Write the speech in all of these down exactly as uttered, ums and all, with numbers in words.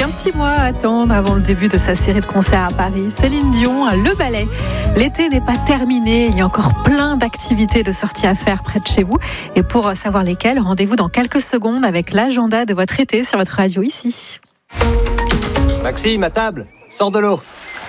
petit mois à attendre avant le début de sa série de concerts à Paris. Céline Dion, le ballet. L'été n'est pas terminé, il y a encore plein d'activités de sorties à faire près de chez vous. Et pour savoir lesquelles, rendez-vous dans quelques secondes avec l'agenda de votre été sur votre radio ici. Maxime, à table, sors de l'eau.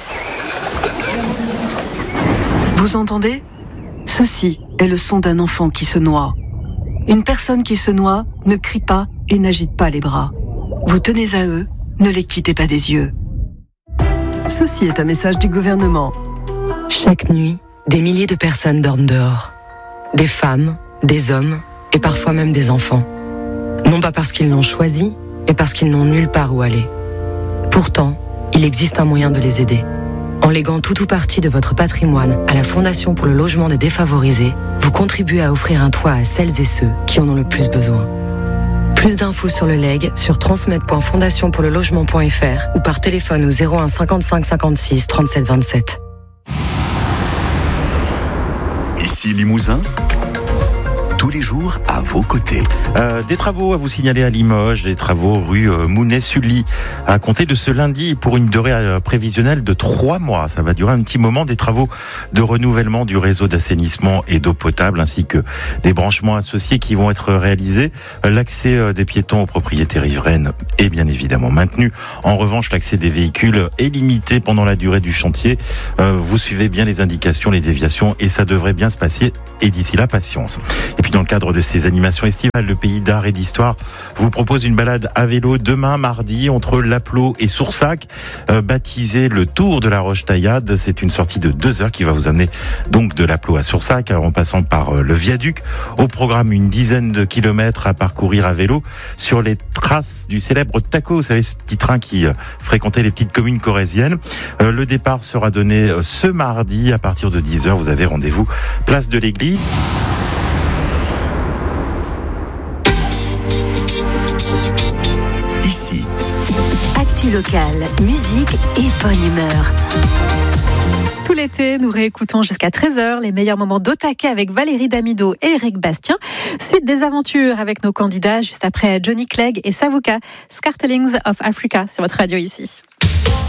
Vous entendez ? Ceci est le son d'un enfant qui se noie. Une personne qui se noie ne crie pas et n'agite pas les bras. Vous tenez à eux, ne les quittez pas des yeux. Ceci est un message du gouvernement. Chaque nuit, des milliers de personnes dorment dehors. Des femmes, des hommes et parfois même des enfants. Non pas parce qu'ils l'ont choisi, mais parce qu'ils n'ont nulle part où aller. Pourtant, il existe un moyen de les aider. En léguant tout ou partie de votre patrimoine à la Fondation pour le logement des défavorisés, vous contribuez à offrir un toit à celles et ceux qui en ont le plus besoin. Plus d'infos sur le legs sur transmettre point fondation pour le logement point f r ou par téléphone au zéro un cinquante-cinq cinquante-six trente-sept vingt-sept. Ici Limousin, tous les jours à vos côtés. Euh, des travaux à vous signaler à Limoges, des travaux rue euh, Mounet-Sully, à compter de ce lundi pour une durée euh, prévisionnelle de trois mois. Ça va durer un petit moment, des travaux de renouvellement du réseau d'assainissement et d'eau potable, ainsi que des branchements associés qui vont être réalisés. L'accès euh, des piétons aux propriétés riveraines est bien évidemment maintenu. En revanche, l'accès des véhicules est limité pendant la durée du chantier. Euh, vous suivez bien les indications, les déviations, et ça devrait bien se passer. Et d'ici là, patience. Et puis dans le cadre de ces animations estivales, le Pays d'Art et d'Histoire vous propose une balade à vélo demain mardi entre Lapleau et Soursac, euh, baptisé le Tour de la Roche-Taillade. C'est une sortie de deux heures qui va vous amener donc de Lapleau à Soursac, en passant par euh, le viaduc. Au programme, une dizaine de kilomètres à parcourir à vélo sur les traces du célèbre Taco, vous savez, ce petit train qui euh, fréquentait les petites communes corréziennes. Euh, le départ sera donné euh, ce mardi à partir de dix heures. Vous avez rendez-vous place de l'Église. Ici. Actu locale, musique et bonne humeur. Tout l'été, nous réécoutons jusqu'à treize heures les meilleurs moments d'Otake avec Valérie Damido et Eric Bastien. Suite des aventures avec nos candidats juste après Johnny Clegg et Savuka, Scartelings of Africa sur votre radio ici.